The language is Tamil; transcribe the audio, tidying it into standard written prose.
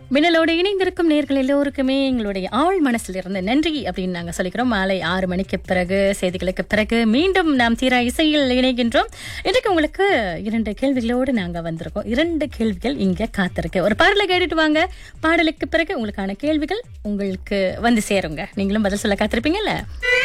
மின்னலோடு இணைந்திருக்கும் நேர்கள் எல்லோருக்குமே எங்களுடைய ஆழ் மனசில் இருந்து நன்றி அப்படின்னு நாங்க சொல்லிக்கிறோம். மாலை 6 மணிக்கு பிறகு செய்திகளுக்கு பிறகு மீண்டும் நாம் தீரா இசையில் இணைகின்றோம். இன்றைக்கு உங்களுக்கு 2 கேள்விகளோடு நாங்க வந்திருக்கோம். 2 கேள்விகள் இங்க காத்திருக்கு. ஒரு பாடலை கேட்டுட்டு வாங்க. பாடலுக்கு பிறகு உங்களுக்கான கேள்விகள் உங்களுக்கு வந்து சேருங்க. நீங்களும் பதில் சொல்ல காத்திருப்பீங்கல்ல.